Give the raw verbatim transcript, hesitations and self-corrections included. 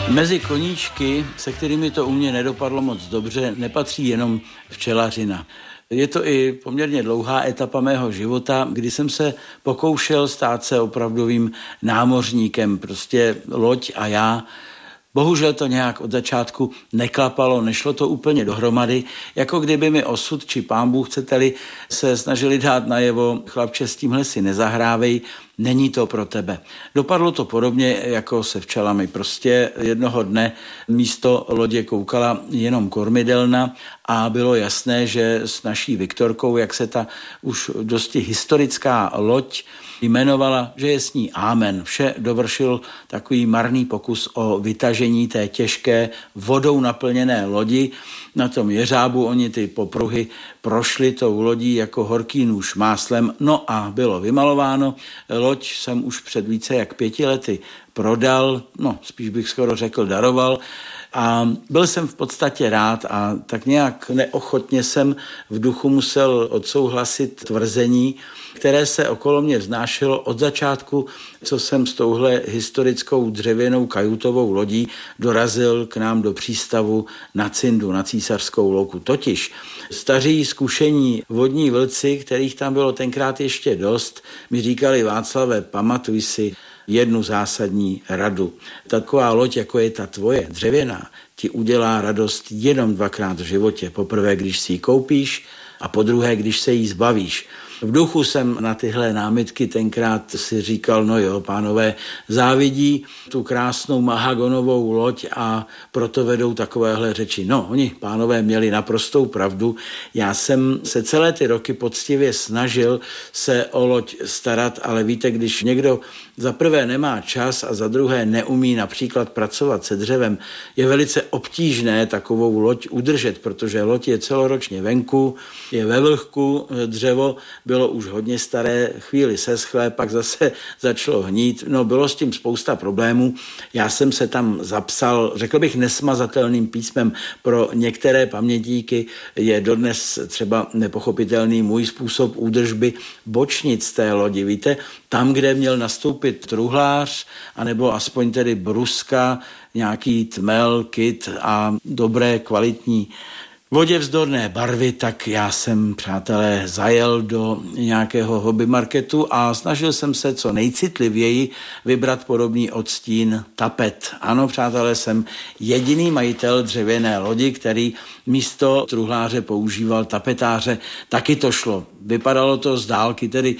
Mezi koníčky, se kterými to u mě nedopadlo moc dobře, nepatří jenom včelařina. Je to i poměrně dlouhá etapa mého života, kdy jsem se pokoušel stát se opravdovým námořníkem, prostě loď a já. Bohužel to nějak od začátku neklapalo, nešlo to úplně dohromady, jako kdyby mi osud či pán Bůh, chcete-li, se snažili dát najevo: chlapče, s tímhle si nezahrávej, není to pro tebe. Dopadlo to podobně jako se včelami. Prostě jednoho dne místo lodě koukala jenom kormidelna a bylo jasné, že s naší Viktorkou, jak se ta už dosti historická loď jmenovala, že je s ní Amen. Vše dovršil takový marný pokus o vytažení té těžké vodou naplněné lodi. Na tom jeřábu oni ty popruhy prošli tou lodí jako horký nůž máslem, no a bylo vymalováno. Loď jsem už před více jak pěti lety prodal, no spíš bych skoro řekl daroval, a byl jsem v podstatě rád a tak nějak neochotně jsem v duchu musel odsouhlasit tvrzení, které se okolo mě vznášelo od začátku, co jsem s touhle historickou dřevěnou kajutovou lodí dorazil k nám do přístavu na Cindu, na Císařskou louku. Totiž staří zkušení vodní vlci, kterých tam bylo tenkrát ještě dost, mi říkali: Václave, pamatuj si jednu zásadní radu. Taková loď, jako je ta tvoje, dřevěná, ti udělá radost jenom dvakrát v životě. Poprvé, když si ji koupíš, a po druhé, když se jí zbavíš. V duchu jsem na tyhle námitky tenkrát si říkal: no jo, pánové závidí tu krásnou mahagonovou loď a proto vedou takovéhle řeči. No, oni, pánové, měli naprostou pravdu. Já jsem se celé ty roky poctivě snažil se o loď starat, ale víte, když někdo za prvé nemá čas a za druhé neumí například pracovat se dřevem, je velice obtížné takovou loď udržet, protože loď je celoročně venku, je ve vlhku, dřevo bylo už hodně staré, chvíli seschlé, pak zase začalo hnít. No, bylo s tím spousta problémů. Já jsem se tam zapsal, řekl bych, nesmazatelným písmem. Pro některé pamětníky je dodnes třeba nepochopitelný můj způsob údržby bočnic té lodi. Víte, tam, kde měl nastoupit truhlář, anebo aspoň tedy bruska, nějaký tmel, kit a dobré kvalitní vodě vzdorné barvy, tak já jsem, přátelé, zajel do nějakého hobby marketu a snažil jsem se co nejcitlivěji vybrat podobný odstín tapet. Ano, přátelé, jsem jediný majitel dřevěné lodi, který místo truhláře používal tapetáře. Taky to šlo. Vypadalo to z dálky tedy